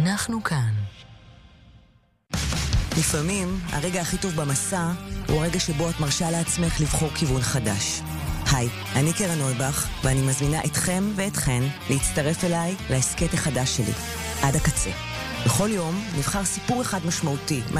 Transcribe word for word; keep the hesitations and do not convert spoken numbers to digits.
אנחנו כאן. לפעמים הרגע הכי טוב במסע הוא הרגע שבו את מרשה לעצמך לבחור כיוון חדש. היי, אני קרן נויבך, ואני מזמינה אתכם ואתכן להצטרף אליי להסקט החדש שלי, עד הקצה. בכל יום נבחר סיפור אחד משמעותי